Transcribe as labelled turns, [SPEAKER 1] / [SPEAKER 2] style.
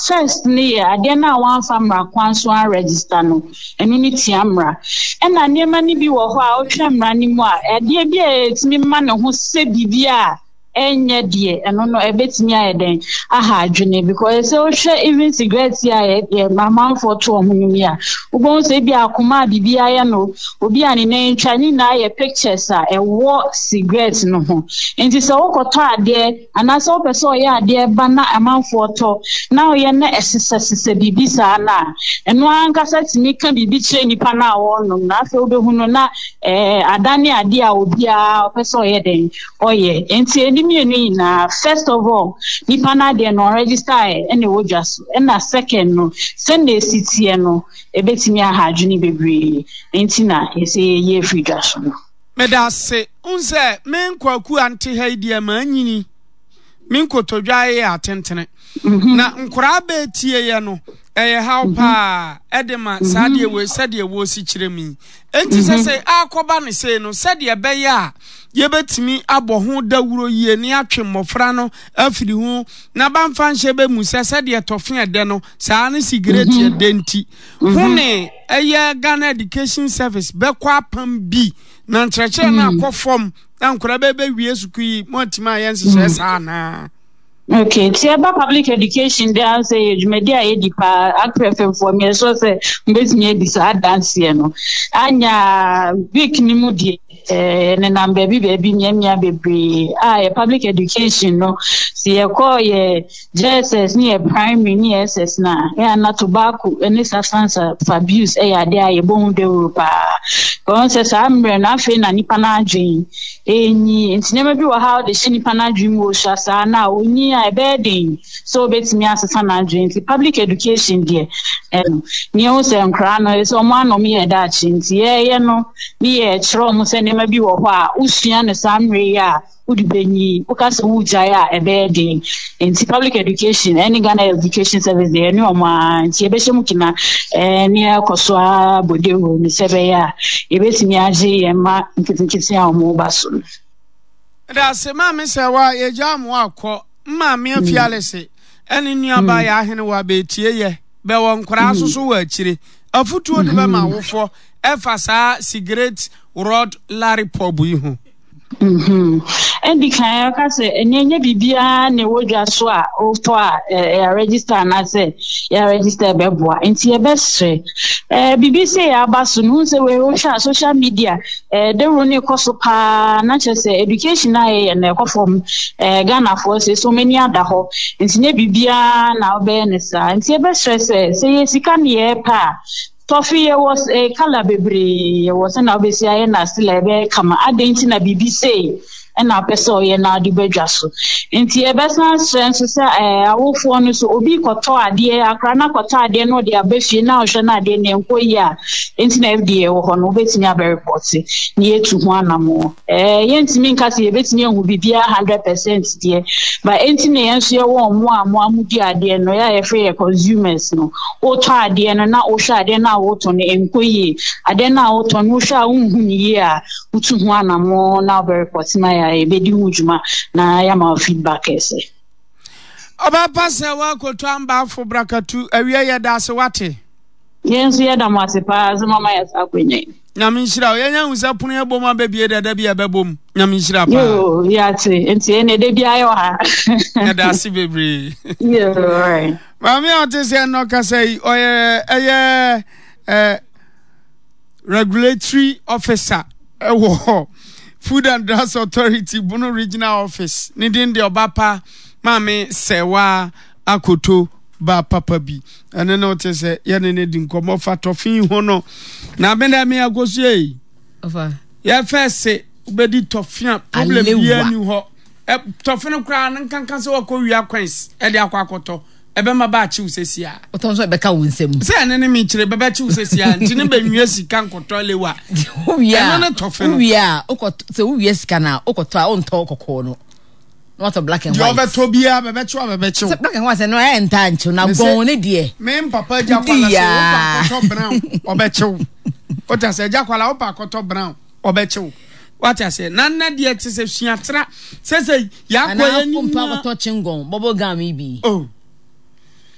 [SPEAKER 1] first ni ade na wan famra kwan so an register no enu ni tiamra e na niema ni bi wo ho a o hwemra ni mu a ade bi a etimi ma ne ho se bibia enye die eno no ebetimi ayeden aha adwene because so hwe even cigarette ya mama for to omunumi a ubon se bi akoma bibia ya no obi ani na ntwani na ye pictures a ewo cigarette no ho enti se wokoto ade anase opeso ya ade ba na amanfo to na oye na esesese bibisa na eno ankasa timi ka bibi che nipa na wo no na afi obehu no na adane ade a obi a opeso ye den oye enti na first of all nipa na de no register ene wodwaso na second no send the city no ebetimi ahadwini bebre enti na yese ye free dwaso no
[SPEAKER 2] medase unse men kwaku ante haidie ma nyini men kotodwae atentene na nkora betie ye no eye how pa edema sade we sade wo si kiremi enti sese akoba ne sei no sade be ya yebetimi abo ho dawuro yie ne atwe mmofra no afiri ho na bamfa nhye be musa sade tofe ede no saa ne cigarette edenti hune eye Ghana Education Service be kwa pam bi na ntrechre na akofom na nkora be wie sukui montima yense saa na.
[SPEAKER 1] Okay, tiaba public education there say media edipa akprefem for me so say mbetimi edisa dance no anya week ni mu die ne number bi nyamia bebre public education no see e call ye JSS ni primary ni SS na na tobacco any substance abuse ya de aye bon de Europa kon se samre na fe na nipa na adwen enyi ntinema bi wo how de shi nipa na adwen wo hwasa na oni a bedding so betimi asesa na adwen public education there ni o se nkra no so mo anom ye da chi nti ye no ni ye chro mo se nema bi wo ho a usua ne samre ya udibenyi ukase ujaya bedding nti public education any Ghana Education Service there ni o ma nti ebe shemu kina ni akoso abodewo ni sebe ya ebetimi age ye ma nkinkisi a mo baso
[SPEAKER 2] da se ma me se wa ye jamu akọ ma me afialese eni nuaba ya hene wa betie ye be won nkora soso wa akire afutuo de be ma wofo efa sa cigarette rod lari pobu ihu
[SPEAKER 1] endi kan ka se enye bibia ne wodwa so a ofo a register na se ya register beboa enti e besre bibi se ya baso no se we wo sha social media de roni koso pa na chese education na ye na ekofom Ghana for se so many ada ho enti ne bibia na obe ne sa enti e besre se ye sika ne ye pa Tofi was a color bebre was an obviously I na still ebe kama adenti na BBC and na peso ye na di bedwaso enti e besa strength so awofo no so obi koto ade akra na koto ade no de abefie na ohwe na ade ne nkoyi a enti na FDA wo ho no betimi abe report ni etu ho anamo yentimi nkase ye betimi ehu bibia 100% de but enti na yenso ye wo mo amudi ade no ya ye free consumers no o to ade no na o hwa ade na wo to ne nkoyi ade na wo to no hwa unhu ni ye a utu ho anamo na abe report na ebedi hujuma na ya ma feedback ese
[SPEAKER 2] oba pase wa koto amba afo brakatu awie ye da se wate
[SPEAKER 1] yenso ye da mase pa ze mama ya sakwenye
[SPEAKER 2] nyaminshira yenya husa punu ye boma bebie da bia bebom nyaminshira pa
[SPEAKER 1] yo ya te enti ene de bia yo ha
[SPEAKER 2] ya da se bebre
[SPEAKER 1] yo right
[SPEAKER 2] mami ante se no kasai oye regulatory officer ewo Food and Drugs Authority Bono Regional Office nidin de obapa mame sewa akoto ba papa bi ene no te se ye ne di nkomo fa tofin ho no na benda me agosu yi
[SPEAKER 3] ofa
[SPEAKER 2] ye fese ubedi tofin problem bi ani ho tofin kra nkankan se wakọ wi akwens e de akwakoto ebe ma ba chi usesia
[SPEAKER 3] oton so be ka wonsem
[SPEAKER 2] se ne mi kire be ba chi usesia nti ne ba nwie sika nkoto lewa
[SPEAKER 3] uwia
[SPEAKER 2] no tofin
[SPEAKER 3] uwia okoto se uwia sika na okoto a onto okoko no not a black and white
[SPEAKER 2] you over tobia be chi be chi
[SPEAKER 3] black and white no e nta nchu na gon ne de
[SPEAKER 2] me papa ja kwala se opa koto brown obechi o ta se ja kwala opa koto brown obechi what I say nana de tse se suatra se ya kwa ye ni
[SPEAKER 3] na pompa koto chingon bobo gam ibi
[SPEAKER 2] oh